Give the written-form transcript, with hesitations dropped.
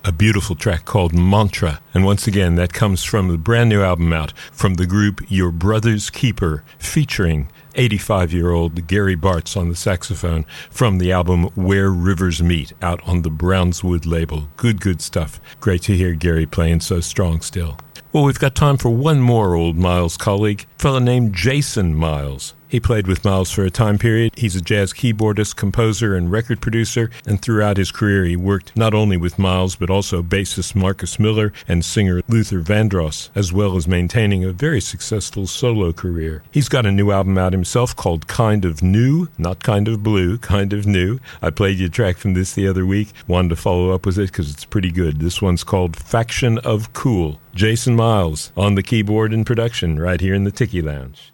a beautiful track called Mantra. And once again, that comes from the brand new album out from the group Your Brother's Keeper, featuring 85-year-old Gary Bartz on the saxophone from the album Where Rivers Meet, out on the Brownswood label. Good stuff. Great to hear Gary playing so strong still. Well, we've got time for one more old Miles colleague, a fellow named Jason Miles. He played with Miles for a time period. He's a jazz keyboardist, composer, and record producer, and throughout his career he worked not only with Miles, but also bassist Marcus Miller and singer Luther Vandross, as well as maintaining a very successful solo career. He's got a new album out himself called Kind of New, not Kind of Blue, Kind of New. I played you a track from this the other week. Wanted to follow up with it because it's pretty good. This one's called Faction of Cool. Jason Miles on the keyboard and production right here in the Tiki Lounge.